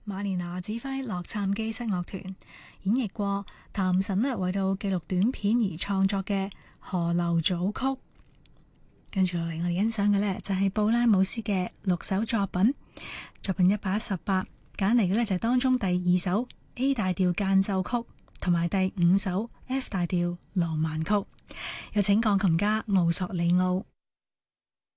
馬連拿指揮洛杉磯室樂團演繹過譚神為到紀錄短片而創作嘅《河流組曲》。跟住落嚟，我哋欣賞嘅呢就係布拉姆斯嘅6首作品118，揀嚟嘅呢就係當中第2首 A 大調間奏曲，同埋第5首 F 大調浪漫曲。有請鋼琴家奧索里奧。